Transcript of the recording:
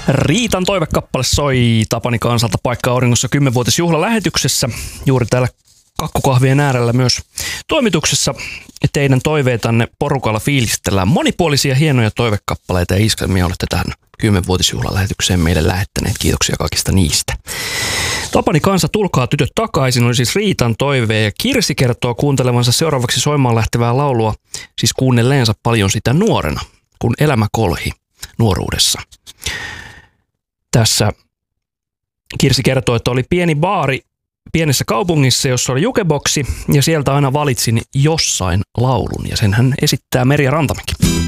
Riitan toivekappale soi Tapani Kansalta Paikka auringossa 10-vuotisjuhlalähetyksessä. Juuri täällä kakkukahvien äärellä myös toimituksessa teidän toiveitanne porukalla fiilistellään. Monipuolisia hienoja toivekappaleita ja iskelmiä olette tähän 10-vuotisjuhlalähetykseen meille lähettäneet. Kiitoksia kaikista niistä. Tapani Kansa, tulkaa tytöt takaisin, oli siis Riitan toive ja Kirsi kertoo kuuntelevansa seuraavaksi soimaan lähtevää laulua, siis kuunnelleensa paljon sitä nuorena, kun elämä kolhi nuoruudessa. Tässä Kirsi kertoo, että oli pieni baari pienessä kaupungissa, jossa oli jukeboksi ja sieltä aina valitsin jossain laulun ja sen hän esittää Merja Rantamäki.